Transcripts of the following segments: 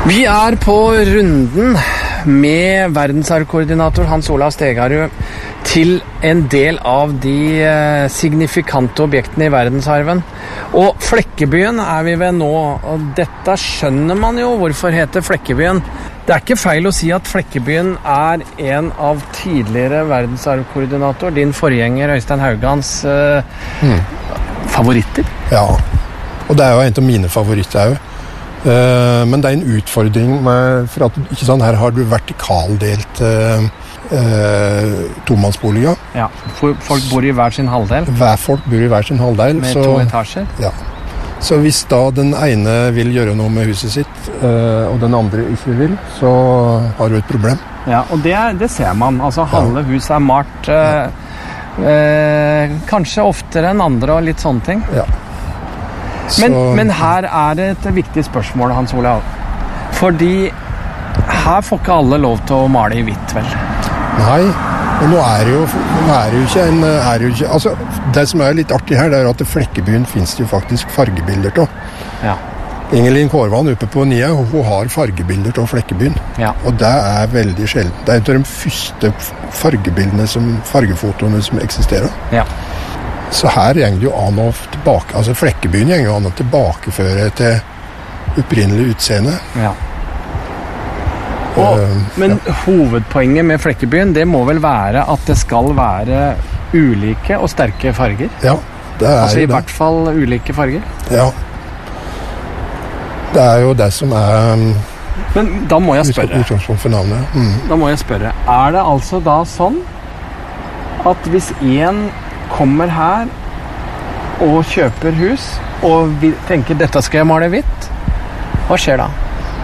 Vi på runden med verdensarvkoordinator Hans Olav Stegarud til en del av de signifikante objektene i verdensarven. Og Flekkebyen vi ved nå, og dette skjønner man jo hvorfor heter Flekkebyen. Det ikke feil å si at Flekkebyen en av tidligere verdensarvkoordinator, din forgjenger Øystein Haugans favoritter. Ja, og det jo en av mine favoritter også. Men det en utfordring for at ikke sånn, her har du vertikaldelt tomannsboliger. Ja, folk bor i hver sin halvdel. Folk bor i hver sin halvdel. Med 2 etasjer. Ja. Så hvis da den ene vil gjøre noe med huset sitt, og den andre ikke vil, så har du et problem. Ja, og det ser man. Altså, halve huset malt kanskje oftere enn andre og litt sånne ting. Ja. Men her det et viktig spørsmål, Hans Olav. Fordi her får ikke alle lov til å male i hvitt, vel? Nei, men nå det jo ikke altså, det som litt artig her, det at i Flekkebyen finnes det jo faktisk fargebilder til. Ja. Ingelin Kårvann oppe på Nia, hun har fargebilder til Flekkebyen. Ja. Og det veldig sjelden. Det en av de første fargefotoene som eksisterer. Ja. Så her går det jo an å tilbake, altså Flekkebyen går jo an å tilbakeføre til opprinnelig utseende. Ja. Men hovedpoenget med Flekkebyen, det må vel være at det skal være ulike og sterke farger? Ja, det altså jo i hvert fall ulike farger? Ja. Det jo det som Men da må jeg spørre. Utgangspunkt for navnet. Da må jeg spørre. Det altså da sånn at hvis en kommer her og kjøper hus og tenker dette skal jeg male hvitt, hva skjer da?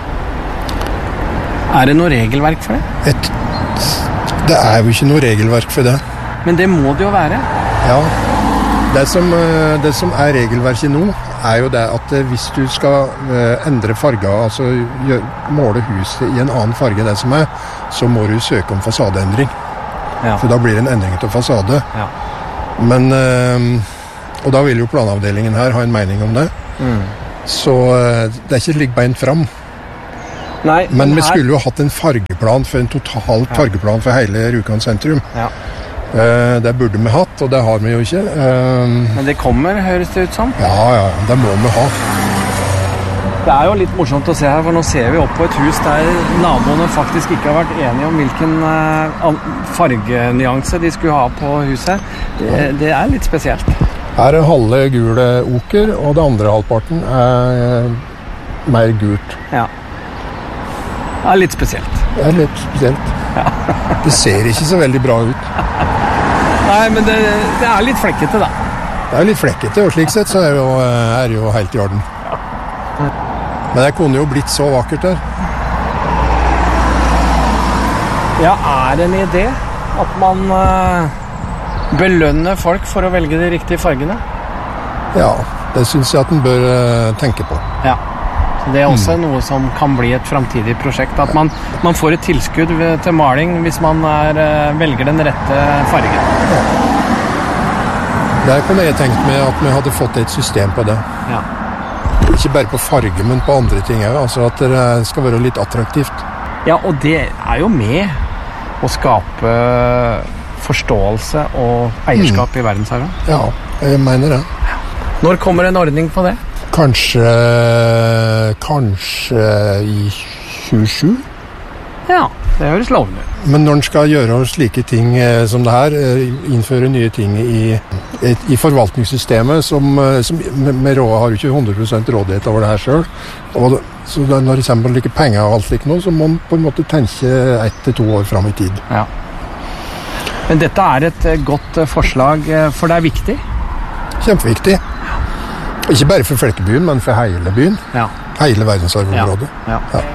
Det noe regelverk for det? Det jo ikke noe regelverk for det. Men det må det jo være? Ja. Det som regelverket nå, jo det at hvis du skal endre farger, altså måle huset i en annen farge enn det som så må du søke om fasadeendring. Ja. For da blir det en endring til fasade. Ja. Men, og da vil jo planavdelingen her ha en mening om det. Så det ikke slik beint fram. Nei, men vi skulle jo hatt en fargeplan en total fargeplan for hele Rjukan sentrum. Ja. Det burde vi hatt, og det har vi jo ikke. Men det kommer, høres det ut som? Ja, det må vi ha. Det jo litt morsomt å se her, for nå ser vi opp på et hus der naboene faktisk ikke har vært enige om hvilken fargenyanse de skulle ha på huset. Det litt spesielt. Her halve gule oker, og det andre halvparten mer gult. Ja. Det litt spesielt. Det litt spesielt. Ja. Det ser ikke så veldig bra ut. Nei, men det litt flekkete, da. Det litt flekkete, og slik sett så det jo helt i orden. Ja. Men det kunne jo blitt så vakkert der. Ja, det en idé at man belønner folk for å velge de riktige fargene? Ja, det synes jeg at man bør tenke på. Ja. Det også noe som kan bli et fremtidig prosjekt, at man får et tilskudd til maling hvis man velger den rette fargen. Ja. Der kunne jeg tenkt meg at vi hadde fått et system på det. Ja. Ikke bare på farge, men på andre ting også, altså at det skal være litt attraktivt. Ja, og det jo med å skape forståelse og eierskap i verdensarven. Ja, jeg mener det. Når kommer en ordning på det? Kanskje i 27? Ja, det høres lovende. Men når en skal gjøre slike ting som det her, innføre nye ting i forvaltningssystemet, som med råd har jo ikke 100% rådighet over det her selv, og så når det kommer like penger og alt slik nå, så må man på en måte tenke 1 til 2 år frem i tid. Ja. Men dette et godt forslag, for det viktig? Kjempeviktig. Ikke bare for Flekkebyen, men for hele byen. Ja. Hele verdensarvområdet. Ja. Ja.